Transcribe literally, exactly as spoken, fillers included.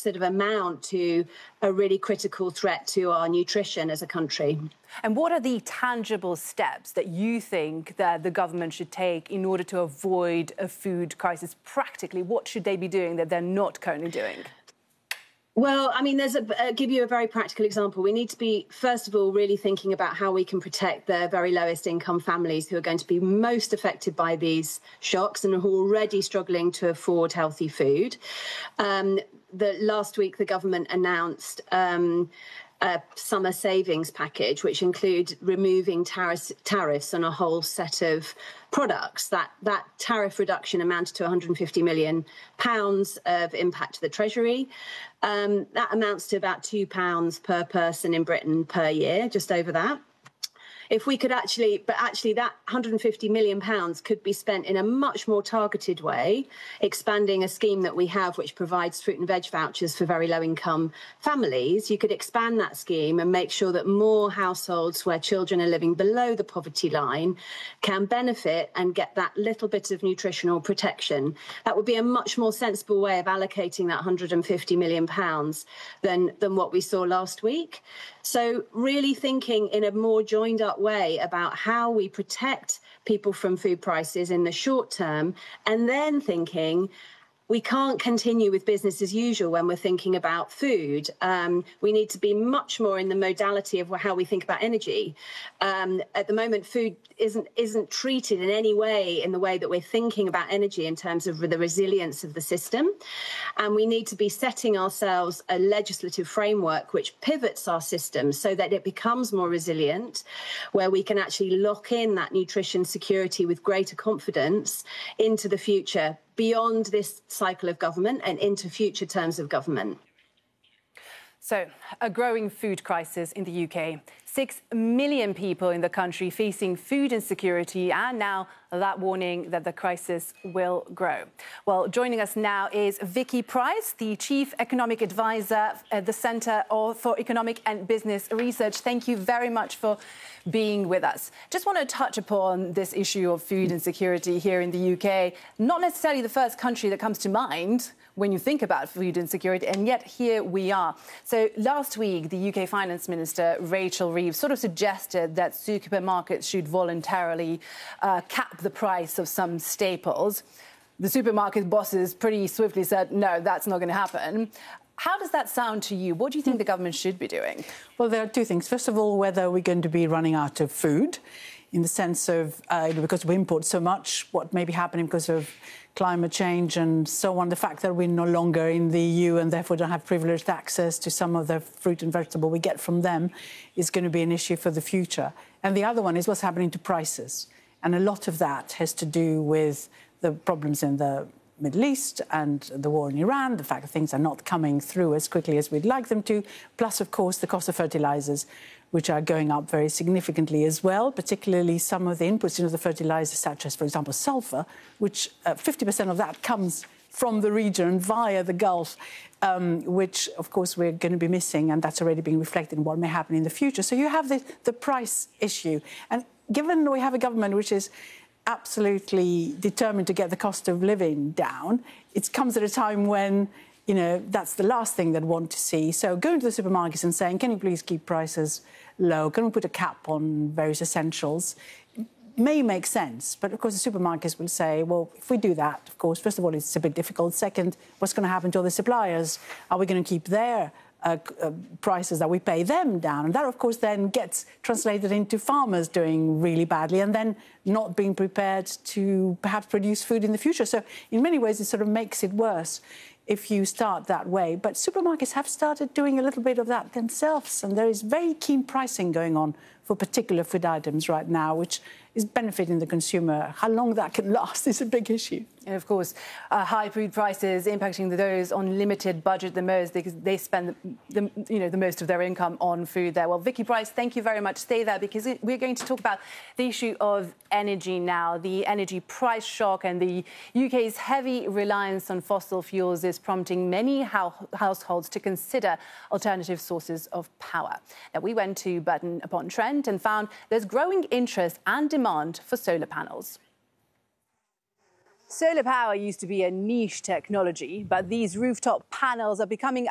sort of amount to a really critical threat to our nutrition as a country. And what are the tangible steps that you think that the government should take in order to avoid a food crisis? Practically, what should they be doing that they're not currently doing? Well, I mean, there's a, uh, give you a very practical example. We need to be, first of all, really thinking about how we can protect the very lowest income families who are going to be most affected by these shocks and who are already struggling to afford healthy food. Um, the, last week, the government announced um, a summer savings package, which include removing tariffs, tariffs on a whole set of products. That that tariff reduction amounted to one hundred fifty million pounds of impact to the Treasury. Um, that amounts to about two pounds per person in Britain per year, just over that. If we could actually, but actually that one hundred fifty million pounds could be spent in a much more targeted way, expanding a scheme that we have which provides fruit and veg vouchers for very low income families. You could expand that scheme and make sure that more households where children are living below the poverty line can benefit and get that little bit of nutritional protection. That would be a much more sensible way of allocating that one hundred fifty million pounds than, than what we saw last week. So really thinking in a more joined up way about how we protect people from food prices in the short term, and then thinking we can't continue with business as usual when we're thinking about food. Um, we need to be much more in the modality of how we think about energy. Um, at the moment, food isn't isn't treated in any way in the way that we're thinking about energy in terms of the resilience of the system. And we need to be setting ourselves a legislative framework which pivots our system so that it becomes more resilient, where we can actually lock in that nutrition security with greater confidence into the future, beyond this cycle of government and into future terms of government. So, a growing food crisis in the U K. Six million people in the country facing food insecurity, and now that warning that the crisis will grow. Well, joining us now is Vicky Pryce, the Chief Economic Advisor at the Centre for Economic and Business Research. Thank you very much for being with us. Just want to touch upon this issue of food insecurity here in the U K. Not necessarily the first country that comes to mind when you think about food insecurity, and yet here we are. So last week, the U K Finance Minister, Rachel Reeves, sort of suggested that supermarkets should voluntarily uh, cap the price of some staples. The supermarket bosses pretty swiftly said, no, that's not going to happen. How does that sound to you? What do you think the government should be doing? Well, there are two things. First of all, whether we're going to be running out of food, in the sense of, uh, because we import so much, what may be happening because of climate change and so on, the fact that we're no longer in the E U and therefore don't have privileged access to some of the fruit and vegetable we get from them is going to be an issue for the future. And the other one is what's happening to prices. And a lot of that has to do with the problems in the Middle East and the war in Iran, the fact that things are not coming through as quickly as we'd like them to, plus, of course, the cost of fertilizers, which are going up very significantly as well, particularly some of the inputs into the fertilizers, such as, for example, sulfur, which uh, fifty percent of that comes from the region via the Gulf, um, which, of course, we're going to be missing, and that's already being reflected in what may happen in the future. So you have the, the price issue. And given we have a government which is absolutely determined to get the cost of living down, it comes at a time when, you know, that's the last thing they'd want to see. So going to the supermarkets and saying, can you please keep prices low? Can we put a cap on various essentials? May make sense. But, of course, the supermarkets will say, well, if we do that, of course, first of all, it's a bit difficult. Second, what's going to happen to all the suppliers? Are we going to keep their uh, uh, prices that we pay them down? And that, of course, then gets translated into farmers doing really badly and then not being prepared to perhaps produce food in the future. So in many ways, it sort of makes it worse if you start that way. But supermarkets have started doing a little bit of that themselves, and there is very keen pricing going on for particular food items right now, which is benefiting the consumer. How long that can last is a big issue. And, of course, uh, high food prices impacting those on limited budget the most because they spend, the, the, you know, the most of their income on food there. Well, Vicky Pryce, thank you very much. Stay there because we're going to talk about the issue of energy now. The energy price shock and the U K's heavy reliance on fossil fuels is prompting many ho households to consider alternative sources of power. Now, we went to Burton-upon-Trent and found there's growing interest and demand for solar panels. Solar power used to be a niche technology, but these rooftop panels are becoming